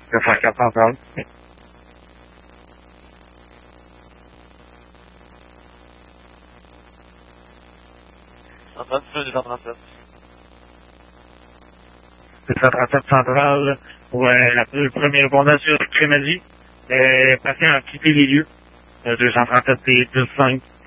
Le faire 400 heures. En 237. 237 centrale, ouais, le premier répondant sur Crémazie. Le patient a quitté les lieux. 237 et plus 5.